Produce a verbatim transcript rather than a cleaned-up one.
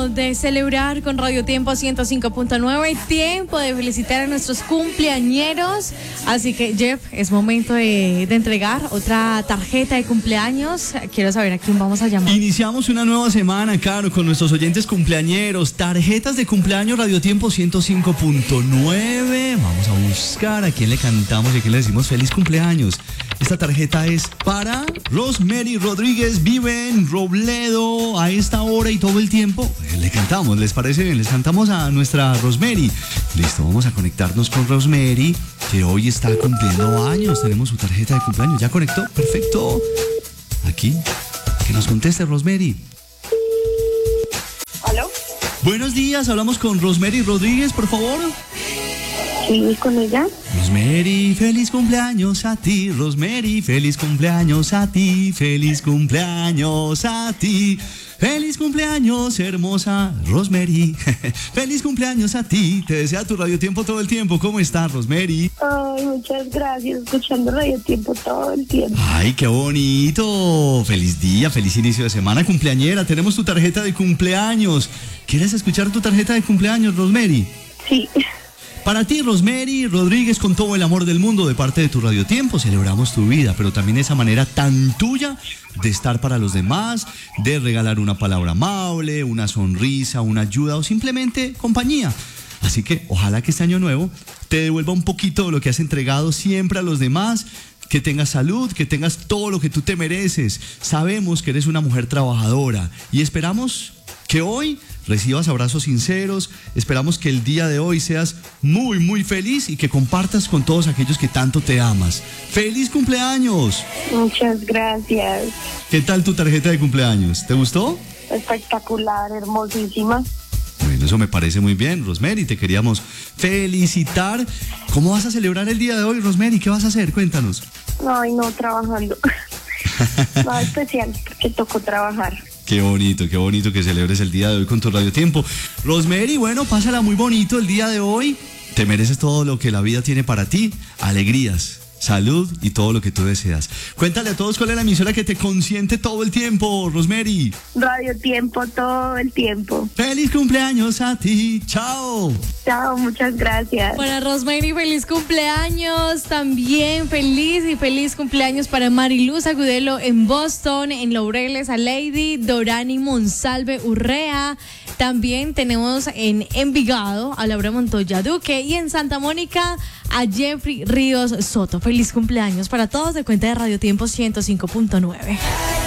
Tiempo de celebrar con Radio Tiempo ciento cinco punto nueve, tiempo de felicitar a nuestros cumpleañeros. Así que, Jeff, es momento de, de entregar otra tarjeta de cumpleaños. Quiero saber a quién vamos a llamar. Iniciamos una nueva semana, Caro, con nuestros oyentes cumpleañeros. Tarjetas de cumpleaños Radio Tiempo ciento cinco punto nueve. Vamos a buscar a quién le cantamos y a quién le decimos feliz cumpleaños. Esta tarjeta es para Rosemary Rodríguez, vive en Robledo a esta hora y todo el tiempo. Le cantamos, ¿les parece bien? Les cantamos a nuestra Rosemary. Listo, vamos a conectarnos con Rosemary, que hoy está cumpliendo años. Tenemos su tarjeta de cumpleaños. ¿Ya conectó? Perfecto. Aquí, que nos conteste Rosemary. ¿Aló? Buenos días, hablamos con Rosemary Rodríguez, por favor. Sí, con ella. Rosemary, feliz cumpleaños a ti. Rosemary, feliz cumpleaños a ti. Feliz cumpleaños a ti. Feliz cumpleaños, hermosa Rosemary. Feliz cumpleaños a ti. Te desea tu Radio Tiempo todo el tiempo. ¿Cómo estás, Rosemary? Ay, muchas gracias. Escuchando Radio Tiempo todo el tiempo. Ay, qué bonito. Feliz día, feliz inicio de semana cumpleañera. Tenemos tu tarjeta de cumpleaños. ¿Quieres escuchar tu tarjeta de cumpleaños, Rosemary? Sí. Para ti, Rosemary Rodríguez, con todo el amor del mundo de parte de tu Radio Tiempo, celebramos tu vida, pero también esa manera tan tuya de estar para los demás, de regalar una palabra amable, una sonrisa, una ayuda o simplemente compañía. Así que ojalá que este año nuevo te devuelva un poquito de lo que has entregado siempre a los demás, que tengas salud, que tengas todo lo que tú te mereces. Sabemos que eres una mujer trabajadora y esperamos que hoy recibas abrazos sinceros. Esperamos que el día de hoy seas muy, muy feliz y que compartas con todos aquellos que tanto te amas. ¡Feliz cumpleaños! Muchas gracias. ¿Qué tal tu tarjeta de cumpleaños? ¿Te gustó? Espectacular, hermosísima. Bueno, eso me parece muy bien, Rosemary. Te queríamos felicitar. ¿Cómo vas a celebrar el día de hoy, Rosemary? ¿Qué vas a hacer? Cuéntanos. Ay, no, trabajando. Nada especial, porque tocó trabajar. Qué bonito, qué bonito que celebres el día de hoy con tu Radio Tiempo. Rosemary, bueno, pásala muy bonito el día de hoy. Te mereces todo lo que la vida tiene para ti. Alegrías, salud y todo lo que tú deseas. Cuéntale a todos cuál es la emisora que te consiente todo el tiempo, Rosemary. Radio Tiempo todo el tiempo. ¡Feliz cumpleaños a ti! ¡Chao! Chao, muchas gracias. Para Rosemary, feliz cumpleaños. También feliz y feliz cumpleaños para Mariluz Agudelo en Boston, en Laureles a Lady, Dorani Monsalve Urrea. También tenemos en Envigado a Laura Montoya Duque y en Santa Mónica a Jeffrey Ríos Soto. Feliz cumpleaños para todos de cuenta de Radio Tiempo ciento cinco punto nueve.